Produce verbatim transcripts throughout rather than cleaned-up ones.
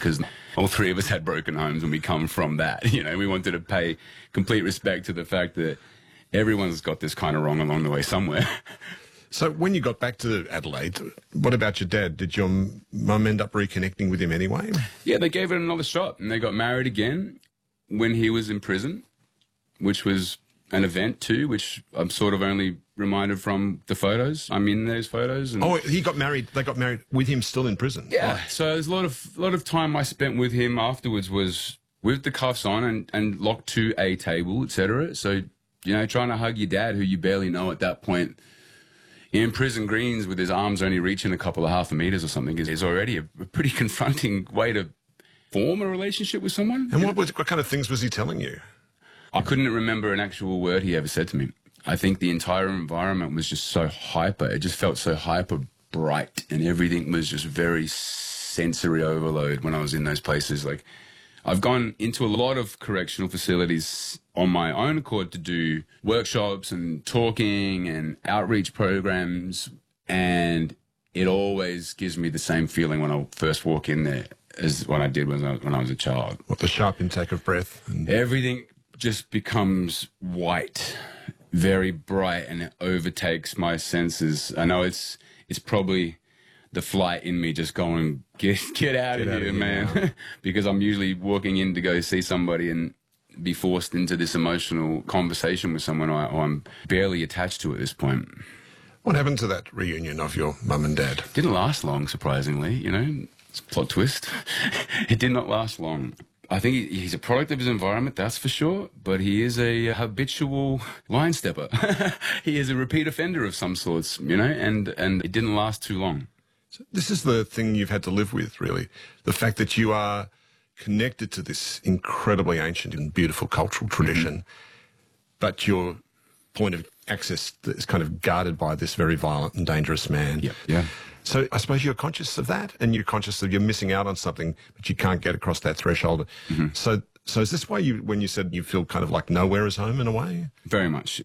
because all three of us had broken homes and we come from that. You know, we wanted to pay complete respect to the fact that everyone's got this kind of wrong along the way somewhere. So when you got back to Adelaide, what about your dad? Did your mum end up reconnecting with him anyway? Yeah, they gave it another shot and they got married again when he was in prison, which was an event too, which I'm sort of only reminded from the photos. I'm in those photos. And oh, he got married. They got married with him still in prison. Yeah. Right. So there's a lot of a lot of time I spent with him afterwards was with the cuffs on and, and locked to a table, et cetera. So, you know, trying to hug your dad, who you barely know at that point, in prison greens with his arms only reaching a couple of half a meters or something is, is already a, a pretty confronting way to form a relationship with someone. And what, was, what kind of things was he telling you? I couldn't remember an actual word he ever said to me. I think the entire environment was just so hyper. It just felt so hyper bright and everything was just very sensory overload when I was in those places. Like, I've gone into a lot of correctional facilities on my own accord to do workshops and talking and outreach programs, and it always gives me the same feeling when I first walk in there as what I did when I was, when I was a child. What, the sharp intake of breath? And everything just becomes white, very bright, and it overtakes my senses. I know it's it's probably the flight in me just going, get get out get of out here, of man. Because I'm usually walking in to go see somebody and be forced into this emotional conversation with someone I, I'm barely attached to at this point. What happened to that reunion of your mum and dad? Didn't last long, surprisingly, you know. It's a plot twist. It did not last long. I think he, he's a product of his environment, that's for sure, but he is a habitual line stepper. He is a repeat offender of some sorts, you know, and, and it didn't last too long. So this is the thing you've had to live with, really. The fact that you are connected to this incredibly ancient and beautiful cultural tradition, mm-hmm. but your point of access is kind of guarded by this very violent and dangerous man. Yep. Yeah. So I suppose you're conscious of that, and you're conscious that you're missing out on something, but you can't get across that threshold. Mm-hmm. So, so is this why you, when you said you feel kind of like nowhere is home in a way? Very much.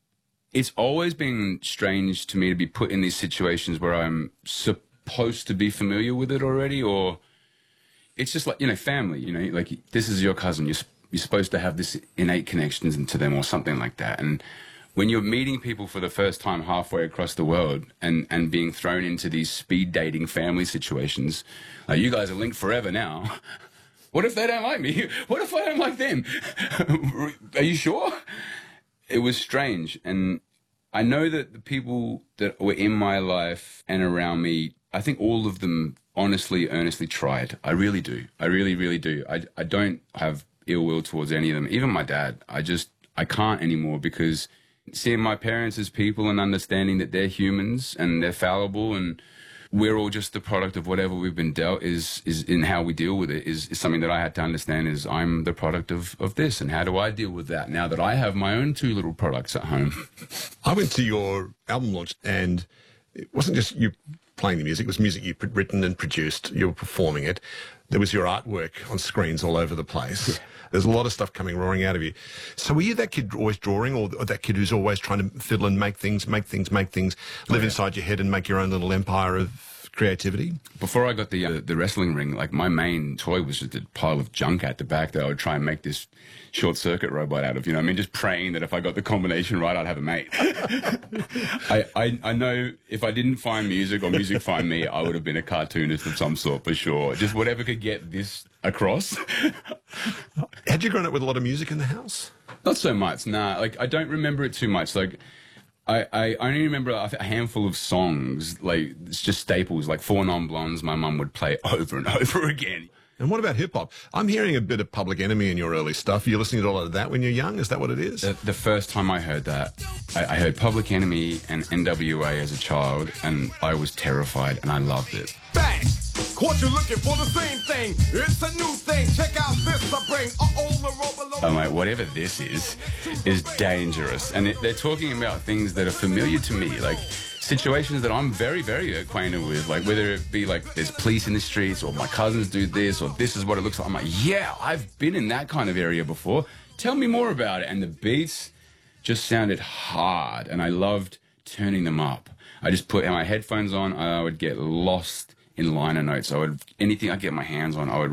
It's always been strange to me to be put in these situations where I'm supposed to be familiar with it already, or it's just like, you know, family, you know, like this is your cousin, you're, you're supposed to have this innate connections into them or something like that. And when you're meeting people for the first time halfway across the world and, and being thrown into these speed dating family situations, like, you guys are linked forever now. What if they don't like me? What if I don't like them? Are you sure? It was strange. And I know that the people that were in my life and around me, I think all of them honestly, earnestly tried. I really do. I really, really do. I, I don't have ill will towards any of them. Even my dad. I just, I can't anymore, because seeing my parents as people and understanding that they're humans and they're fallible and we're all just the product of whatever we've been dealt is, is in how we deal with it is, is something that I had to understand is I'm the product of, of this. And how do I deal with that now that I have my own two little products at home? I went to your album launch and it wasn't just you playing the music, it was music you'd written and produced, you were performing it. There was your artwork on screens all over the place. Yeah. There's a lot of stuff coming roaring out of you. So were you that kid always drawing, or that kid who's always trying to fiddle and make things, make things, make things, live oh, yeah. inside your head and make your own little empire of creativity? Before I got the uh, the wrestling ring, like, my main toy was just a pile of junk at the back that I would try and make this short circuit robot out of, you know what I mean? Just praying that if I got the combination right, I'd have a mate. I, I, I know if I didn't find music or music find me, I would have been a cartoonist of some sort for sure. Just whatever could get this across. Had you grown up with a lot of music in the house? Not so much, nah. Like, I don't remember it too much. Like, I, I only remember a handful of songs, like, it's just staples, like Four Non-Blondes my mum would play over and over again. And what about hip-hop? I'm hearing a bit of Public Enemy in your early stuff. You're listening to a lot of that when you're young? Is that what it is? The, the first time I heard that, I, I heard Public Enemy and N W A as a child, and I was terrified, and I loved it. Bang! Caught you looking for the same thing. It's a new thing. Check out this I bring. Uh-oh, the roll below. I'm like, whatever this is, is dangerous. And it, they're talking about things that are familiar to me, like situations that I'm very, very acquainted with, like whether it be like there's police in the streets or my cousins do this or this is what it looks like. I'm like, yeah, I've been in that kind of area before. Tell me more about it. And the beats just sounded hard, and I loved turning them up. I just put my headphones on, I would get lost in liner notes. I would, anything I get my hands on, I would